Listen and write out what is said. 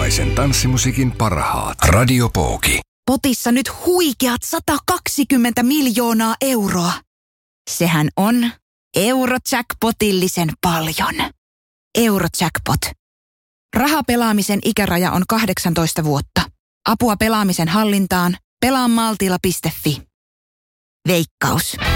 Suomalaisen tanssimusiikin parhaat. Radio Pooki. Potissa nyt huikeat 120 miljoonaa euroa. Sehän on Eurojackpotillisen paljon. Eurojackpot. Rahapelaamisen ikäraja on 18 vuotta. Apua pelaamisen hallintaan. Pelaamaltilla.fi. Veikkaus.